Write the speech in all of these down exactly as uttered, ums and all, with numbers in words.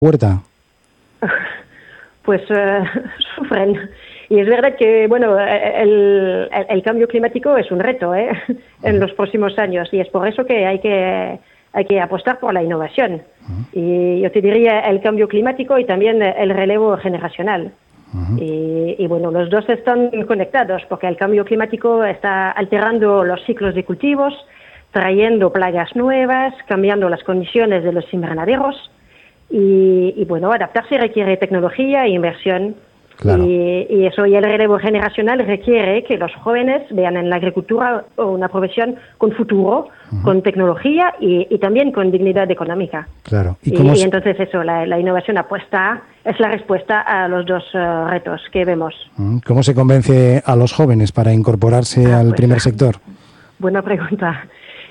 huerta? Pues uh, sufren. Y es verdad que, bueno, el, el, el cambio climático es un reto, ¿eh? en los próximos años, y es por eso que hay que, hay que apostar por la innovación. Uh-huh. Y yo te diría el cambio climático y también el relevo generacional. Uh-huh. Y, y bueno, los dos están conectados, porque el cambio climático está alterando los ciclos de cultivos, trayendo plagas nuevas, cambiando las condiciones de los invernaderos, y, y bueno, adaptarse requiere tecnología e inversión. Claro. Y, y eso, y el relevo generacional requiere que los jóvenes vean en la agricultura una profesión con futuro, uh-huh. con tecnología y, y también con dignidad económica. Claro. Y, y, y entonces eso, la, la innovación apuesta es la respuesta a los dos uh, retos que vemos. ¿Cómo se convence a los jóvenes para incorporarse ah, al pues, primer sector? Buena pregunta.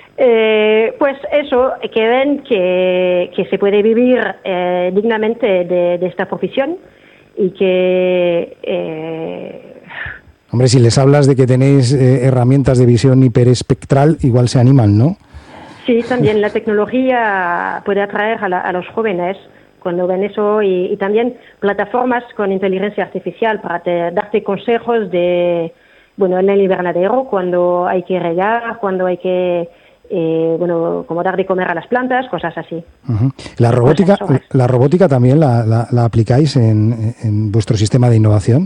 Eh, pues eso, que ven que, que se puede vivir eh, dignamente de, de esta profesión. Y que... Eh... Hombre, si les hablas de que tenéis eh, herramientas de visión hiperespectral, igual se animan, ¿no? Sí, también la tecnología puede atraer a, la, a los jóvenes cuando ven eso, y, y también plataformas con inteligencia artificial para te, darte consejos de, bueno, en el invernadero, cuando hay que regar, cuando hay que... Eh, bueno, como dar de comer a las plantas, cosas así. Uh-huh. La robótica, la robótica también la, la, la aplicáis en, en vuestro sistema de innovación.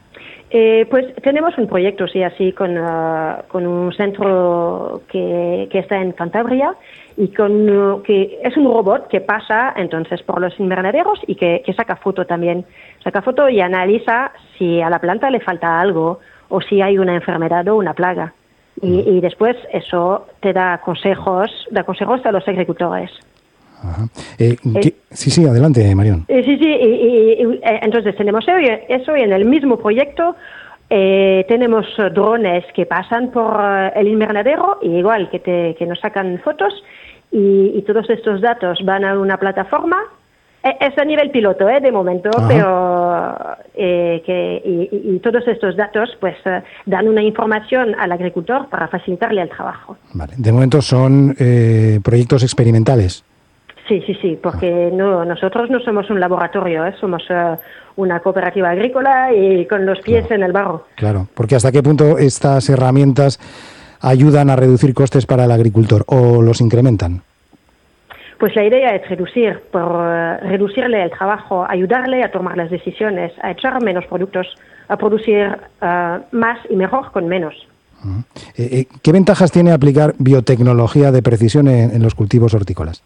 Eh, pues tenemos un proyecto, sí, así con, uh, con un centro que, que está en Cantabria, y con uh, que es un robot que pasa entonces por los invernaderos y que, que saca foto también, saca foto y analiza si a la planta le falta algo o si hay una enfermedad o una plaga. Y, y después eso te da consejos, da consejos a los agricultores. Ajá. Eh, eh, sí, sí, adelante, Marión. Eh, sí, sí, y, y, y entonces tenemos eso, y en el mismo proyecto eh, tenemos drones que pasan por uh, el invernadero, y igual que, te, que nos sacan fotos, y, y todos estos datos van a una plataforma. Es a nivel piloto, ¿eh? De momento, Ajá. pero eh, que y, y todos estos datos pues eh, dan una información al agricultor para facilitarle el trabajo. Vale. De momento son eh, proyectos experimentales. Sí, sí, sí, porque ah. no nosotros no somos un laboratorio, ¿eh? Somos uh, una cooperativa agrícola y con los pies claro. en el barro. Claro, porque ¿hasta qué punto estas herramientas ayudan a reducir costes para el agricultor o los incrementan? Pues la idea es reducir, por uh, reducirle el trabajo, ayudarle a tomar las decisiones, a echar menos productos, a producir uh, más y mejor con menos. Uh-huh. Eh, eh, ¿Qué ventajas tiene aplicar biotecnología de precisión en, en los cultivos hortícolas?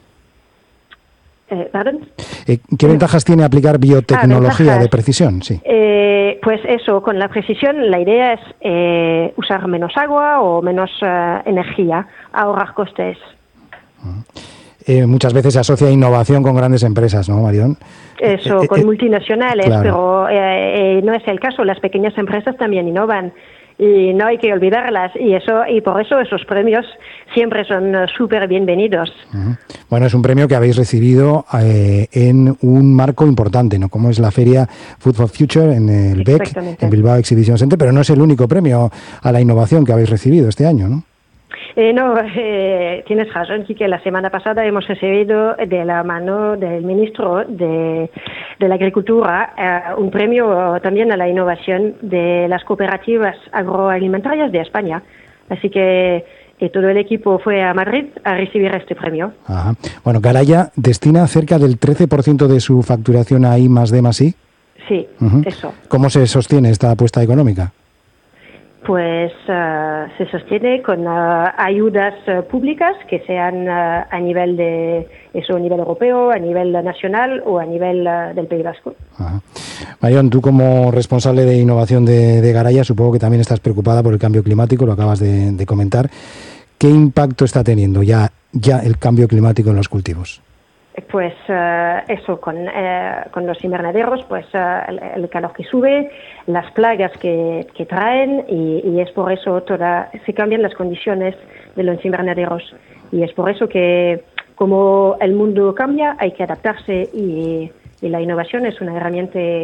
Eh, ¿Perdón? Eh, ¿Qué ventajas tiene aplicar biotecnología ah, de precisión? Sí. Eh, pues eso, con la precisión la idea es eh, usar menos agua o menos uh, energía, ahorrar costes. Uh-huh. Eh, muchas veces se asocia innovación con grandes empresas, ¿no, Marión? Eso, eh, con eh, multinacionales, claro. pero eh, eh, no es el caso. Las pequeñas empresas también innovan y no hay que olvidarlas, y eso y por eso esos premios siempre son uh, súper bienvenidos. Uh-huh. Bueno, es un premio que habéis recibido eh, en un marco importante, ¿no? Como es la feria Food for Future en el B E C, en Bilbao Exhibition Center, pero no es el único premio a la innovación que habéis recibido este año, ¿no? Eh, no, eh, tienes razón, sí, que la semana pasada hemos recibido de la mano del ministro de, de la Agricultura eh, un premio también a la innovación de las cooperativas agroalimentarias de España. Así que eh, todo el equipo fue a Madrid a recibir este premio. Ajá. Bueno, Garaya destina cerca del trece por ciento de su facturación a I más D más I. Sí, uh-huh. eso. ¿Cómo se sostiene esta apuesta económica? Pues uh, se sostiene con uh, ayudas uh, públicas que sean uh, a nivel de eso, a nivel europeo, a nivel nacional o a nivel uh, del País Vasco. Ajá. Marión, tú como responsable de innovación de, de Garaya, supongo que también estás preocupada por el cambio climático, lo acabas de, de comentar. ¿Qué impacto está teniendo ya, ya el cambio climático en los cultivos? Pues uh, eso, con, eh, con los invernaderos, pues uh, el, el calor que sube, las plagas que, que traen, y, y es por eso toda, se cambian las condiciones de los invernaderos. Y es por eso que, como el mundo cambia, hay que adaptarse, y, y la innovación es una herramienta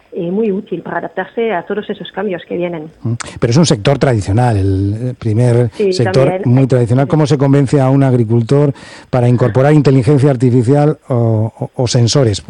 y muy útil para adaptarse a todos esos cambios que vienen. Pero es un sector tradicional, el primer sí, sector también. Muy tradicional. ¿Cómo se convence a un agricultor para incorporar inteligencia artificial o, o, o sensores?